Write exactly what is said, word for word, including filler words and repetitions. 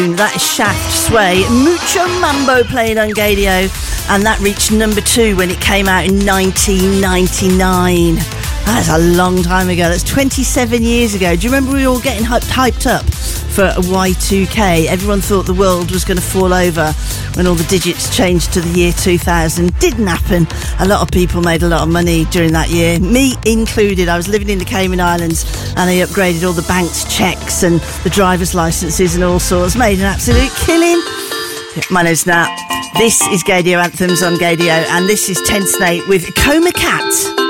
That is Shaft Sway, Mucho Mambo playing on Gadio, and that reached number two when it came out in nineteen ninety-nine. That's a long time ago. That's twenty-seven years ago. Do you remember we were all getting hyped, hyped up for Y two K? Everyone thought the world was going to fall over when all the digits changed to the year two thousand. Didn't happen. A lot of people made a lot of money during that year, me included. I was living in the Cayman Islands and they upgraded all the bank's checks and the driver's licences and all sorts. Made an absolute killing. My name's Nat. This is Gadio Anthems on Gadio, and this is Ten Snake with Coma Cat.